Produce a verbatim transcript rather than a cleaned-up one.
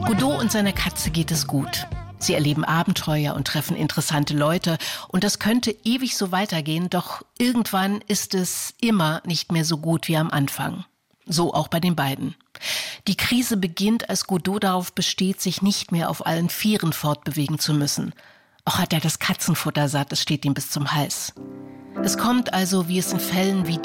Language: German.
Godot und seiner Katze geht es gut. Sie erleben Abenteuer und treffen interessante Leute. Und das könnte ewig so weitergehen, doch irgendwann ist es immer nicht mehr so gut wie am Anfang. So auch bei den beiden. Die Krise beginnt, als Godot darauf besteht, sich nicht mehr auf allen Vieren fortbewegen zu müssen. Auch hat er das Katzenfutter satt, es steht ihm bis zum Hals. Es kommt also, wie es in Fällen wie